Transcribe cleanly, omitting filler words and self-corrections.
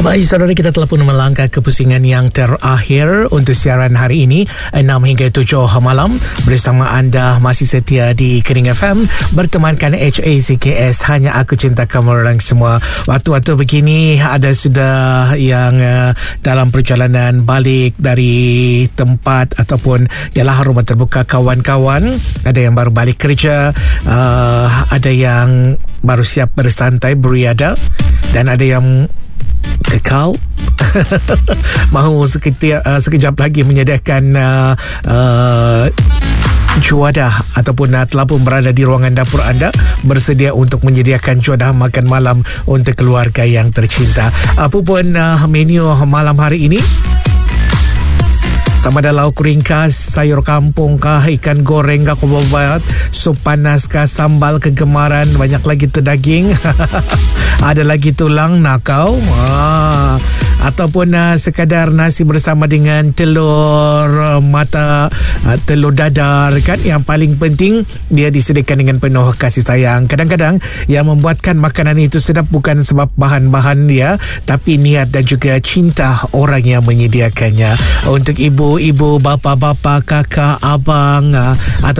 Baik, saudara, kita telah pun melangkah ke pusingan yang terakhir untuk siaran hari ini 6 hingga 7 malam. Bersama anda masih setia di Kering FM, bertemankan HACKS, hanya aku cinta kamu orang semua. Waktu-waktu begini ada sudah yang dalam perjalanan balik dari tempat ataupun ialah rumah terbuka kawan-kawan. Ada yang baru balik kerja, ada yang baru siap bersantai beriadah, dan ada yang kekal mahu sekejap lagi menyediakan juadah ataupun telah pun berada di ruangan dapur anda, bersedia untuk menyediakan juadah makan malam untuk keluarga yang tercinta. Apapun menu malam hari ini, sama ada lauk ringkas, sayur kampung kah, ikan goreng kah, kubabat, sup panas kah, sambal kegemaran, banyak lagi tu daging ada lagi tulang nakau, ataupun sekadar nasi bersama dengan telur mata, telur dadar kan. Yang paling penting dia disediakan dengan penuh kasih sayang. Kadang-kadang yang membuatkan makanan itu sedap bukan sebab bahan-bahan dia, tapi niat dan juga cinta orang yang menyediakannya. Untuk ibu-ibu, bapa-bapa, kakak, abang, atau